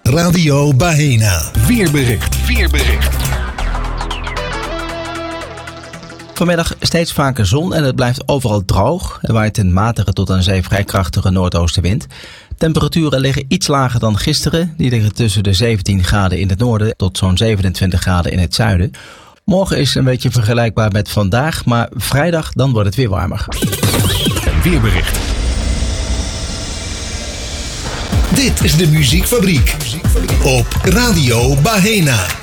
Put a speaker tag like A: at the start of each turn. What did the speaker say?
A: Radio Baena. Weerbericht.
B: Vanmiddag steeds vaker zon en het blijft overal droog. Er waait een matige tot aan zee vrij krachtige noordoostenwind. Temperaturen liggen iets lager dan gisteren. Die liggen tussen de 17 graden in het noorden tot zo'n 27 graden in het zuiden. Morgen is een beetje vergelijkbaar met vandaag, maar vrijdag dan wordt het weer warmer.
A: Een weerbericht. Dit is de Muziekfabriek op Radio Baena.